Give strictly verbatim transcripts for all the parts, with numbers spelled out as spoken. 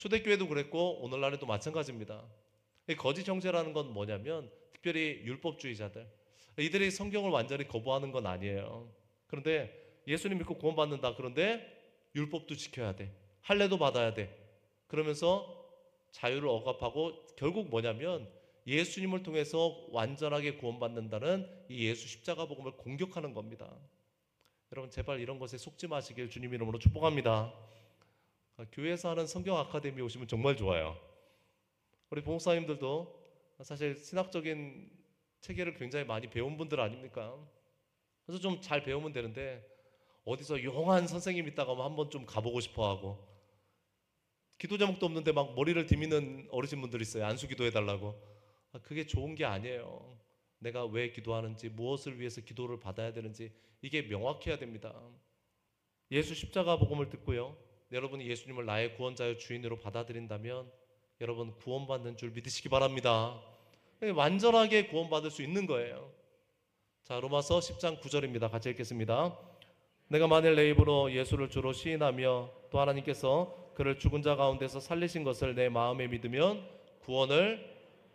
초대교회도 그랬고 오늘날에도 마찬가지입니다. 이 거짓 형제라는 건 뭐냐면 특별히 율법주의자들, 이들이 성경을 완전히 거부하는 건 아니에요. 그런데 예수님 믿고 구원받는다. 그런데 율법도 지켜야 돼. 할례도 받아야 돼. 그러면서 자유를 억압하고 결국 뭐냐면 예수님을 통해서 완전하게 구원받는다는 이 예수 십자가 복음을 공격하는 겁니다. 여러분 제발 이런 것에 속지 마시길 주님 이름으로 축복합니다. 교회에서 하는 성경 아카데미 오시면 정말 좋아요. 우리 부목사님들도 사실 신학적인 체계를 굉장히 많이 배운 분들 아닙니까? 그래서 좀 잘 배우면 되는데 어디서 용한 선생님 있다가 한번 좀 가보고 싶어 하고, 기도 제목도 없는데 막 머리를 디미는 어르신분들 있어요. 안수 기도해달라고. 아, 그게 좋은 게 아니에요. 내가 왜 기도하는지, 무엇을 위해서 기도를 받아야 되는지 이게 명확해야 됩니다. 예수 십자가 복음을 듣고요, 여러분이 예수님을 나의 구원자여 주인으로 받아들인다면 여러분 구원받는 줄 믿으시기 바랍니다. 완전하게 구원받을 수 있는 거예요. 자, 로마서 십 장 구 절입니다. 같이 읽겠습니다. 내가 만일 내 입으로 예수를 주로 시인하며 또 하나님께서 그를 죽은 자 가운데서 살리신 것을 내 마음에 믿으면 구원을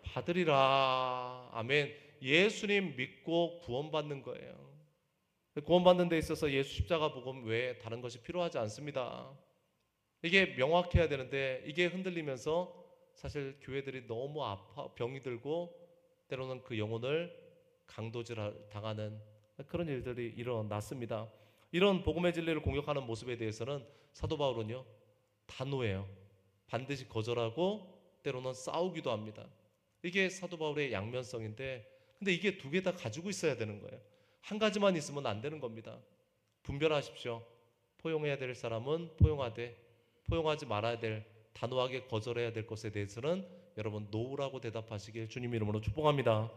받으리라. 아멘. 예수님 믿고 구원받는 거예요. 구원받는 데 있어서 예수 십자가 복음 외에 다른 것이 필요하지 않습니다. 이게 명확해야 되는데 이게 흔들리면서 사실 교회들이 너무 아파 병이 들고 때로는 그 영혼을 강도질 당하는 그런 일들이 일어났습니다. 이런 복음의 진리를 공격하는 모습에 대해서는 사도 바울은요 단호해요. 반드시 거절하고 때로는 싸우기도 합니다. 이게 사도 바울의 양면성인데, 근데 이게 두 개 다 가지고 있어야 되는 거예요. 한 가지만 있으면 안 되는 겁니다. 분별하십시오. 포용해야 될 사람은 포용하되 포용하지 말아야 될, 단호하게 거절해야 될 것에 대해서는 여러분 노우라고 대답하시길 주님 이름으로 축복합니다.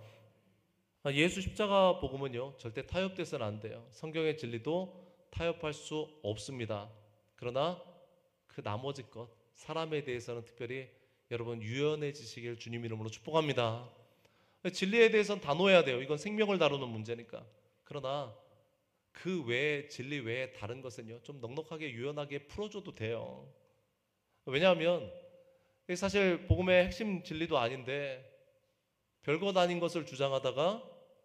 예수 십자가 복음은요 절대 타협돼서는 안 돼요. 성경의 진리도 타협할 수 없습니다. 그러나 그 나머지 것, 사람에 대해서는 특별히 여러분 유연해지시길 주님 이름으로 축복합니다. 진리에 대해서는 단호해야 돼요. 이건 생명을 다루는 문제니까. 그러나 그 외에, 진리 외에 다른 것은요 좀 넉넉하게 유연하게 풀어줘도 돼요. 왜냐하면 사실 복음의 핵심 진리도 아닌데 별것 아닌 것을 주장하다가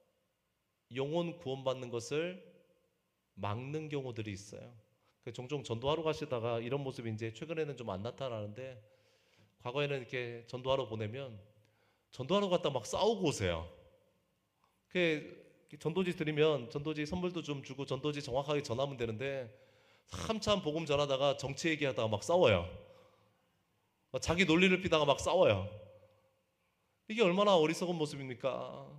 영혼 구원받는 것을 막는 경우들이 있어요. 종종 전도하러 가시다가 이런 모습이 이제 최근에는 좀 안 나타나는데, 과거에는 이렇게 전도하러 보내면 전도하러 갔다 막 싸우고 오세요. 그 전도지 드리면 전도지 선물도 좀 주고 전도지 정확하게 전하면 되는데 한참 복음 전하다가 정치 얘기하다가 막 싸워요. 자기 논리를 피다가 막 싸워요. 이게 얼마나 어리석은 모습입니까?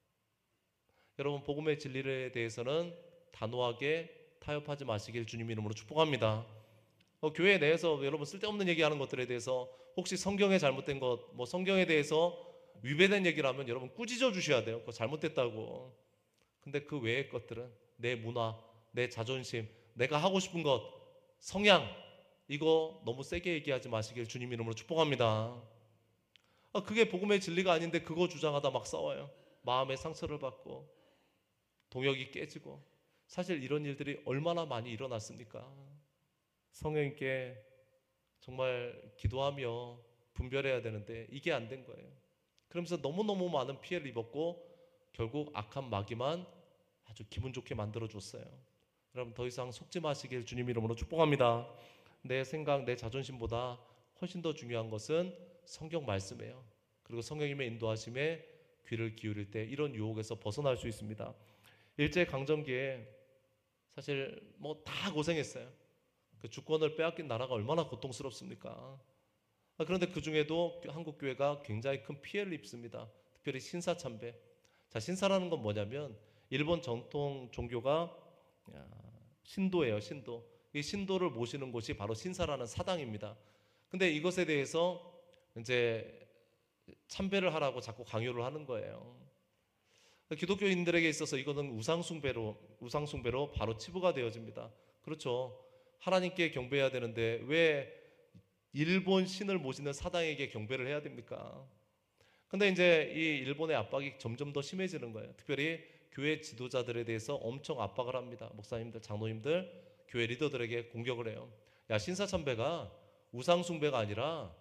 여러분 복음의 진리에 대해서는 단호하게 타협하지 마시길 주님 이름으로 축복합니다. 어, 교회 내에서 여러분 쓸데없는 얘기하는 것들에 대해서 혹시 성경에 잘못된 것, 뭐 성경에 대해서 위배된 얘기를 하면 여러분 꾸짖어 주셔야 돼요. 그거 잘못됐다고. 근데 그 외의 것들은 내 문화, 내 자존심, 내가 하고 싶은 것, 성향, 이거 너무 세게 얘기하지 마시길 주님 이름으로 축복합니다. 아, 그게 복음의 진리가 아닌데 그거 주장하다 막 싸워요. 마음의 상처를 받고 동역이 깨지고. 사실 이런 일들이 얼마나 많이 일어났습니까? 성령님께 정말 기도하며 분별해야 되는데 이게 안 된 거예요. 그러면서 너무너무 많은 피해를 입었고 결국 악한 마귀만 아주 기분 좋게 만들어줬어요. 여러분 더 이상 속지 마시길 주님 이름으로 축복합니다. 내 생각, 내 자존심보다 훨씬 더 중요한 것은 성경 말씀이에요. 그리고 성령님의 인도하심에 귀를 기울일 때 이런 유혹에서 벗어날 수 있습니다. 일제강점기에 사실 뭐 다 고생했어요. 그 주권을 빼앗긴 나라가 얼마나 고통스럽습니까? 그런데 그 중에도 한국교회가 굉장히 큰 피해를 입습니다. 특별히 신사참배. 자, 신사라는 건 뭐냐면 일본 전통 종교가 신도예요, 신도. 이 신도를 모시는 곳이 바로 신사라는 사당입니다. 근데 이것에 대해서 이제 참배를 하라고 자꾸 강요를 하는 거예요. 기독교인들에게 있어서 이거는 우상숭배로, 우상숭배로 바로 치부가 되어집니다. 그렇죠. 하나님께 경배해야 되는데 왜 일본 신을 모시는 사당에게 경배를 해야 됩니까? 근데 이제 이 일본의 압박이 점점 더 심해지는 거예요. 특별히 교회 지도자들에 대해서 엄청 압박을 합니다. 목사님들, 장로님들, 교회 리더들에게 공격을 해요. 야, 신사참배가 우상 숭배가 아니라